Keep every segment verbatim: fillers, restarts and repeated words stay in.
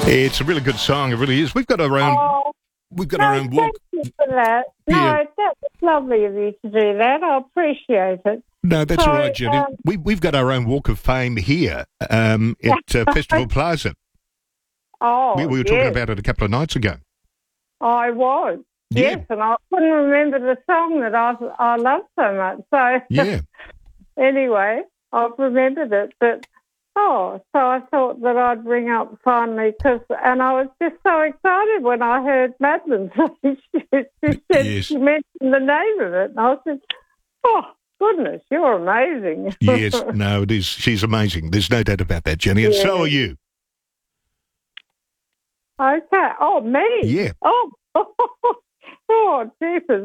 It's a really good song. It really is. We've got our own. Oh, we've got no, our own walk. thank you for that. No, Yeah. that was lovely of you to do that. I appreciate it. No, that's So, all right, Jenny. um, we we've got our own Walk of Fame here um, at uh, Festival Plaza. Oh, We, we were yes, talking about it a couple of nights ago. I was. Yeah. Yes, and I couldn't remember the song that I I love so much. So Yeah. anyway, I've remembered it. But oh, so I thought that I'd ring up finally, cause, and I was just so excited when I heard Madeline say she, she said Yes. she mentioned the name of it, and I said, "Oh goodness, you're amazing." Yes. No, it is. She's amazing. There's no doubt about that, Jenny. And so Yeah. are you. Okay. Oh, me. Yeah. Oh. Oh, jeepers.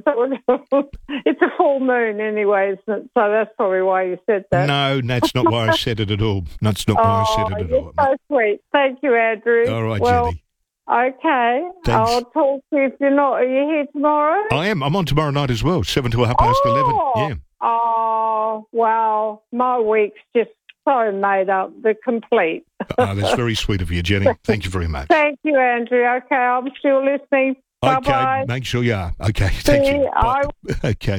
It's a full moon anyway, isn't it? So that's probably why you said that. No, that's not why I said it at all. That's not why I Oh, said it at you're all. so sweet. Thank you, Andrew. All right, well, Jenny. Okay. Thanks. I'll talk to you if you're not. Are you here tomorrow? I am. I'm on tomorrow night as well, seven to half past oh, eleven. Yeah. Oh, wow. My week's just so made up. They're complete. Oh, that's very sweet of you, Jenny. Thank you very much. Thank you, Andrew. Okay, I'm still listening. Bye-bye. Okay, make sure you are. Okay, thank you. I- Okay.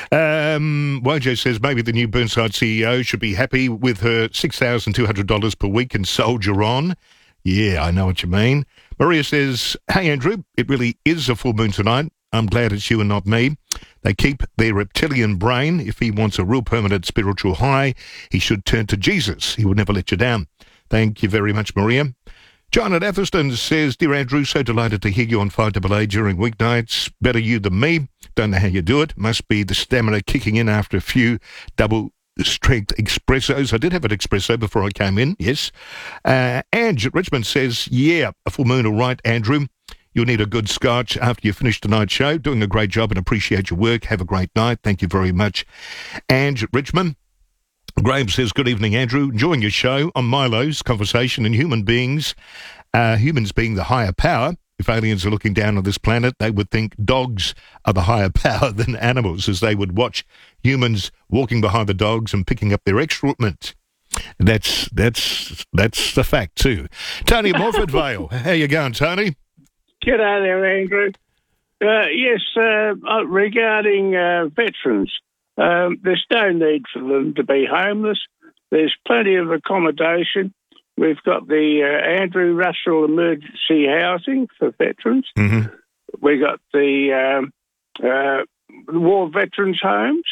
Um, Wojo says maybe the new Burnside C E O should be happy with her six thousand two hundred dollars per week and soldier on. Yeah, I know what you mean. Maria says, hey, Andrew, it really is a full moon tonight. I'm glad it's you and not me. They keep their reptilian brain. If he wants a real permanent spiritual high, he should turn to Jesus. He will never let you down. Thank you very much, Maria. John at Atherstone says, Dear Andrew, so delighted to hear you on five A A during weeknights. Better you than me. Don't know how you do it. Must be the stamina kicking in after a few double strength espressos. I did have an espresso before I came in, yes. Uh, Ange at Richmond says, yeah, a full moon, all right, Andrew. You'll need a good scotch after you finish tonight's show. Doing a great job and appreciate your work. Have a great night. Thank you very much. Ange at Richmond. Graham says, good evening, Andrew. Enjoying your show on Milo's conversation and human beings, uh, humans being the higher power. If aliens are looking down on this planet, they would think dogs are the higher power than animals, as they would watch humans walking behind the dogs and picking up their excrement. That's that's that's the fact too. Tony Morford Vale, how you going, Tony? G'day there, Andrew. Uh, yes, uh, uh, regarding uh, veterans, um, there's no need for them to be homeless. There's plenty of accommodation. We've got the uh, Andrew Russell Emergency Housing for veterans. Mm-hmm. We got the um, uh, War Veterans Homes.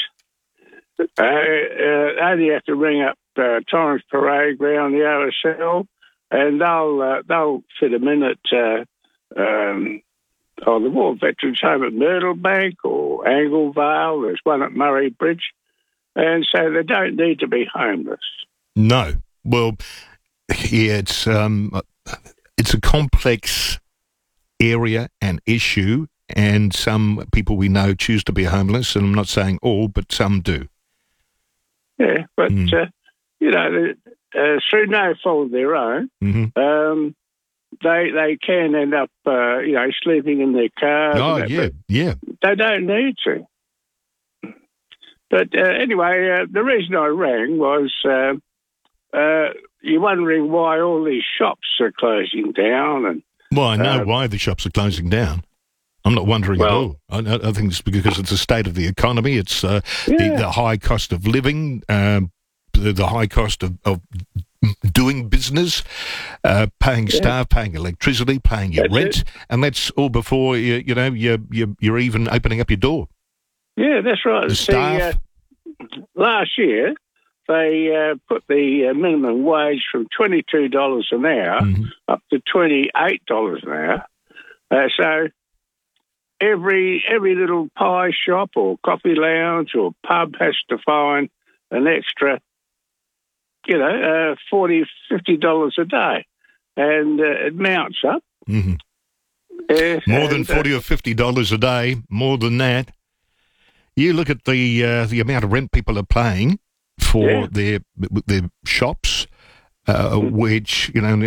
Uh, uh, only have to ring up uh, Torrance Parade Ground, the O S L, and they'll uh, they'll fit them in at uh, um, oh, the War Veterans Home at Myrtlebank or Anglevale. There's one at Murray Bridge, and so they don't need to be homeless. No. Well, yeah, it's um, it's a complex area and issue, and some people we know choose to be homeless, and I'm not saying all, but some do. Yeah, but, Mm. uh, you know, uh, through no fault of their own, Mm-hmm. um, they they can end up, uh, you know, sleeping in their cars. Oh, and that, yeah, but yeah. They don't need to. But uh, anyway, uh, the reason I rang was uh, uh, you're wondering why all these shops are closing down. And Well, I know Uh, why the shops are closing down. I'm not wondering Well- at all. I, I think it's because it's the state of the economy. It's uh, the, Yeah. the high cost of living, um, the, the high cost of, of doing business, uh, paying staff, paying electricity, paying your That's rent, it. and that's all before you, you know you you you're even opening up your door. Yeah, that's right. The See, staff. uh, last year, they uh, put the uh, minimum wage from twenty-two dollars an hour Mhm. up to twenty-eight dollars an hour. Uh, so every every little pie shop or coffee lounge or pub has to find an extra, you know, uh, forty dollars, fifty dollars a day. And uh, it mounts up. hmm Uh, More than and, uh, forty or fifty dollars a day. More than that. You look at the uh, the amount of rent people are paying for Yeah. their their shops, uh, which you know